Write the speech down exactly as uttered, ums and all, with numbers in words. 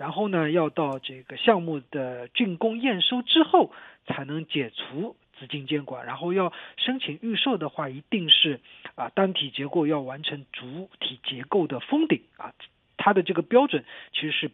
然后呢要到这个项目的竣工验收之后才能解除资金监管，然后要申请预售的话，一定是啊单体结构要完成主体结构的封顶啊，它的这个标准其实是